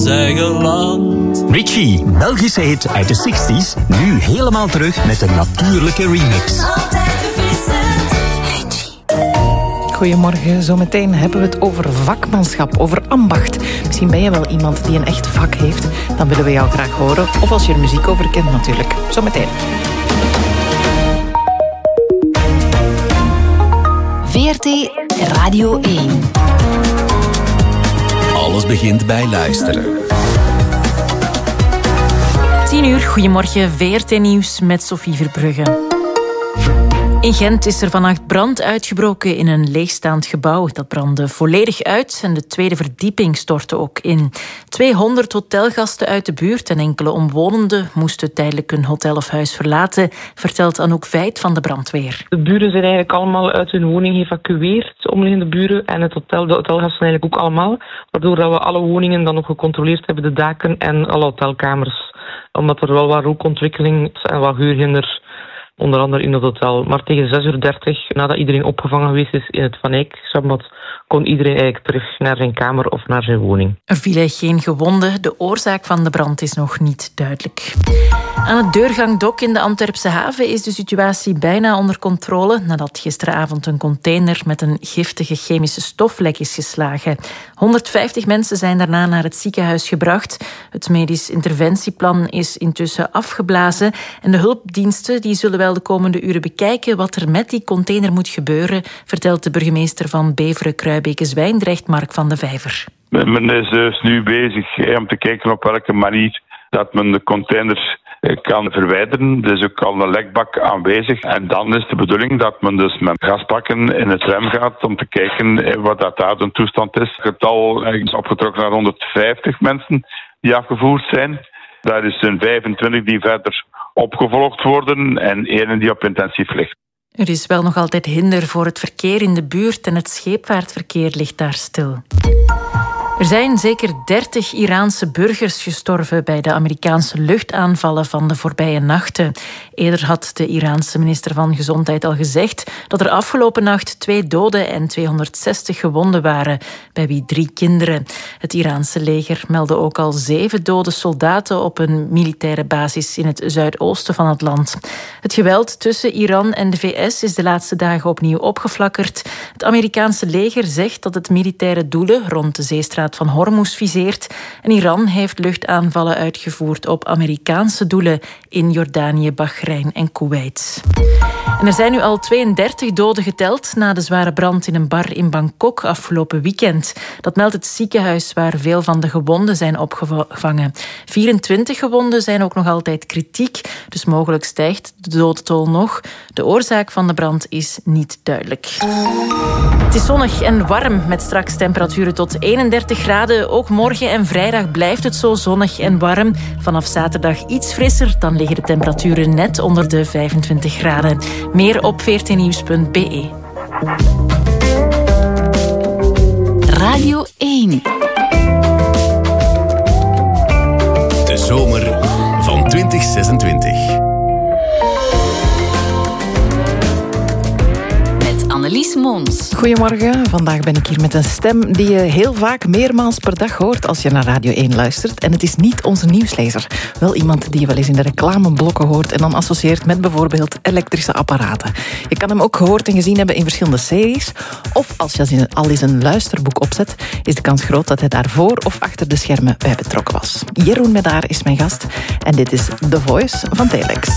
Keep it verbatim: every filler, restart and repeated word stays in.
ons eigen land. Richie, Belgische hit uit de zestig's, nu helemaal terug met een natuurlijke remix. Goedemorgen, zometeen hebben we het over vakmanschap, over ambacht. Misschien ben je wel iemand die een echt vak heeft. Dan willen we jou graag horen. Of als je er muziek over kent natuurlijk. Zometeen. V R T Radio één. Alles begint bij luisteren. tien uur, goedemorgen, V R T-nieuws met Sophie Verbrugge. In Gent is er vannacht brand uitgebroken in een leegstaand gebouw. Dat brandde volledig uit en de tweede verdieping stortte ook in. tweehonderd hotelgasten uit de buurt en enkele omwonenden moesten tijdelijk hun hotel of huis verlaten, vertelt Anouk Veit van de brandweer. De buren zijn eigenlijk allemaal uit hun woning geëvacueerd, de omliggende buren, en het hotel, de hotelgasten eigenlijk ook allemaal, waardoor we alle woningen dan nog gecontroleerd hebben, de daken en alle hotelkamers. Omdat er wel wat rookontwikkeling en wat geurhinder, onder andere in het hotel. Maar tegen zes uur dertig, nadat iedereen opgevangen geweest is in het Van Eyck-zwembad, kon iedereen eigenlijk terug naar zijn kamer of naar zijn woning. Er vielen geen gewonden. De oorzaak van de brand is nog niet duidelijk. Aan het Deurgangdok in de Antwerpse haven is de situatie bijna onder controle nadat gisteravond een container met een giftige chemische stof lek is geslagen. honderdvijftig mensen zijn daarna naar het ziekenhuis gebracht. Het medisch interventieplan is intussen afgeblazen en de hulpdiensten die zullen wel de komende uren bekijken wat er met die container moet gebeuren, vertelt de burgemeester van Beveren-Kruibeke-Zwijndrecht, Mark van de Vijver. Men is dus nu bezig hè, om te kijken op welke manier dat men de containers kan verwijderen. Er is ook al een lekbak aanwezig. En dan is de bedoeling dat men dus met gasbakken in het rem gaat om te kijken wat dat daar de toestand is. Het getal is opgetrokken naar honderdvijftig mensen die afgevoerd zijn. Daar is een vijfentwintig die verder opgevolgd worden en één die op intensief ligt. Er is wel nog altijd hinder voor het verkeer in de buurt en het scheepvaartverkeer ligt daar stil. Er zijn zeker dertig Iraanse burgers gestorven bij de Amerikaanse luchtaanvallen van de voorbije nachten. Eerder had de Iraanse minister van Gezondheid al gezegd dat er afgelopen nacht twee doden en tweehonderdzestig gewonden waren, bij wie drie kinderen. Het Iraanse leger meldde ook al zeven dode soldaten op een militaire basis in het zuidoosten van het land. Het geweld tussen Iran en de V S is de laatste dagen opnieuw opgeflakkerd. Het Amerikaanse leger zegt dat het militaire doelen rond de zeestraat van Hormuz viseert. En Iran heeft luchtaanvallen uitgevoerd op Amerikaanse doelen in Jordanië, Bahrein en Kuwait. En er zijn nu al tweeëndertig doden geteld na de zware brand in een bar in Bangkok afgelopen weekend. Dat meldt het ziekenhuis waar veel van de gewonden zijn opgevangen. vierentwintig gewonden zijn ook nog altijd kritiek, dus mogelijk stijgt de dodental nog. De oorzaak van de brand is niet duidelijk. Het is zonnig en warm met straks temperaturen tot eenendertig graden. Ook morgen en vrijdag blijft het zo zonnig en warm. Vanaf zaterdag iets frisser, dan liggen de temperaturen net onder de vijfentwintig graden. Meer op v r t nieuws punt b e. Radio één. De zomer van twintig zesentwintig. Annelies Mons. Goedemorgen, vandaag ben ik hier met een stem die je heel vaak meermaals per dag hoort als je naar Radio één luistert. En het is niet onze nieuwslezer. Wel iemand die je wel eens in de reclameblokken hoort en dan associeert met bijvoorbeeld elektrische apparaten. Je kan hem ook gehoord en gezien hebben in verschillende series. Of als je al eens een luisterboek opzet, is de kans groot dat hij daarvoor of achter de schermen bij betrokken was. Jeroen Medaar is mijn gast en dit is The Voice van Telex.